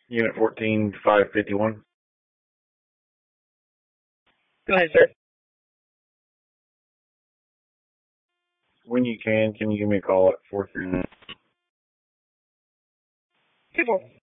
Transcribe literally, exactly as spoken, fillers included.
Unit fourteen five fifty-one. Go ahead, sir. When you can, can you give me a call at four three nine? Two four.